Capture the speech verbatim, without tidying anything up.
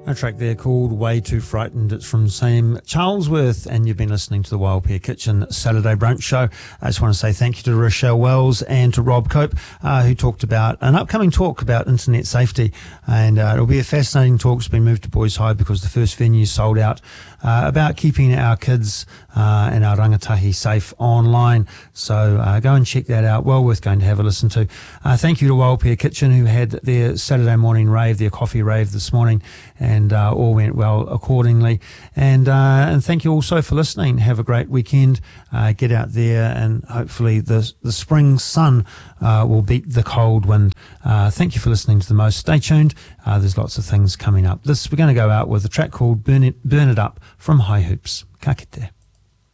A track there called Way Too Frightened. It's from Sam Charlesworth, and you've been listening to the Wild Pear Kitchen Saturday Brunch Show. I just want to say thank you to Rochelle Wells and to Rob Cope, uh, who talked about an upcoming talk about internet safety. And uh, it'll be a fascinating talk. It's been moved to Boys High because the first venue sold out, uh, about keeping our kids uh, and our rangatahi safe online. So uh, go and check that out. Well worth going to have a listen to. Uh, thank you to Wild Pear Kitchen, who had their Saturday morning rave, their coffee rave this morning, and uh, all went well accordingly. And uh, and thank you also for listening. Have a great weekend. Uh, get out there, and hopefully the the spring sun uh, will beat the cold wind. Uh, thank you for listening to The Most. Stay tuned. Uh, there's lots of things coming up. This we're going to go out with a track called Burn It, Burn It Up from High Hoops. Ka kite.